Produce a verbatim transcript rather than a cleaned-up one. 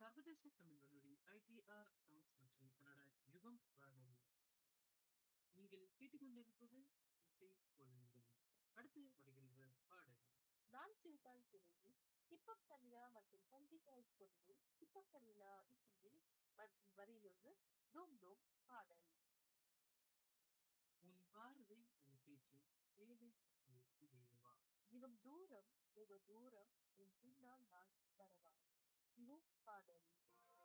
சர்வதேச தமிழ் வானொலி ITR tax மற்றும் கனடா யுகம் வானொலி. நீங்கள் கேட்டுக்கொண்டிருப்பது இசை ஒலிகள். அடுத்து வருகின்ற பாடல் நான் சிறுகால் பிறகு ஹிப்ஹப் தமிழா மற்றும் சஞ்சிகாய் பொருளில் ஹிப்ஹப் தமிழா இசையில் மற்றும் வரியிலிருந்து தூம் தூம் பாடல். உன் பார்வை உன் பேச்சு தேவை இதேவா. தினம் தூரம் வெகு தூரம் என் பின்னால் நான் வரவா. இது பாடல்.